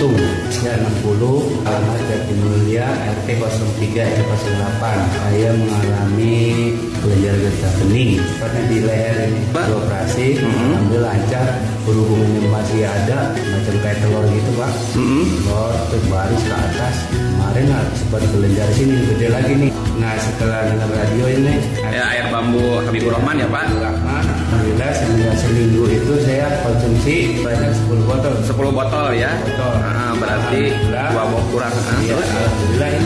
Bitung, usia 60, alamat Jatimulya, RT 03 08. Saya mengalami kelenjar getah bening, tepatnya di leher ini. Operasi, ambil lancar, berhubungannya masih ada, macam kayak telur gitu Pak. Telur terbaris ke atas. Kemarin sempat kelenjar sini, gede lagi nih. Nah setelah dengar radio ini, air bambu Habibur Rahman ya Pak? Alhamdulillah seminggu itu saya konsumsi banyak 10 botol. 10 botol ya? Botol. Berarti 2 botol kurang. Alhamdulillah.